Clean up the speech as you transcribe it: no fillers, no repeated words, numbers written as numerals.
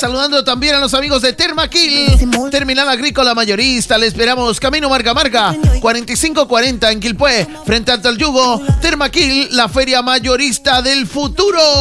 saludando también a los amigos de Termaquil, Terminal Agrícola Mayorista. Le esperamos Camino Marga Marga, 4540 en Quilpué, frente al Yugo. Termaquil, la feria mayorista del futuro.